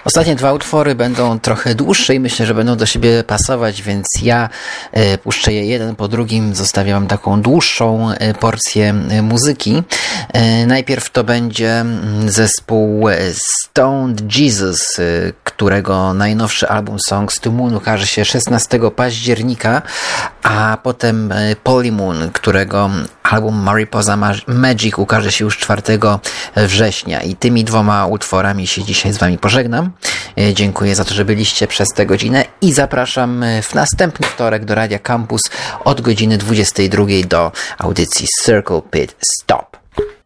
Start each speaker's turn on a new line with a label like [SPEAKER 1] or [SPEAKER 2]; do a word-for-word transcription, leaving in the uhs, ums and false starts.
[SPEAKER 1] Ostatnie dwa utwory będą trochę dłuższe i myślę, że będą do siebie pasować, więc ja e, puszczę je jeden po drugim. Zostawiam wam taką dłuższą e, porcję e, muzyki. E, najpierw to będzie zespół Stoned Jesus, e, którego najnowszy album Songs to Moon ukaże się szesnastego października, a potem e, Polymoon, którego album Mariposa Magic ukaże się już czwartego września. I tymi dwoma utworami się dzisiaj z wami pożegnam. Dziękuję za to, że byliście przez tę godzinę i zapraszam w następny wtorek do Radia Campus od godziny dwudziestej drugiej do audycji Circle Pit Stop.